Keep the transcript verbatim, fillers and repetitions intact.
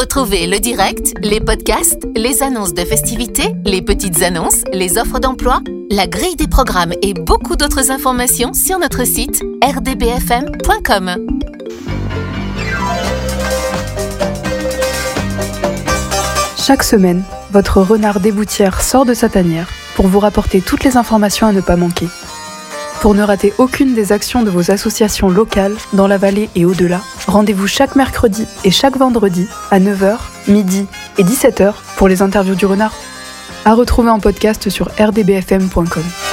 Retrouvez le direct, les podcasts, les annonces de festivités, les petites annonces, les offres d'emploi, la grille des programmes et beaucoup d'autres informations sur notre site r d b f m point com. Chaque semaine, votre renard d'éboutière sort de sa tanière pour vous rapporter toutes les informations à ne pas manquer. Pour ne rater aucune des actions de vos associations locales dans la vallée et au-delà, rendez-vous chaque mercredi et chaque vendredi à neuf heures, midi et dix-sept heures pour les interviews du renard. À retrouver en podcast sur r d b f m point com.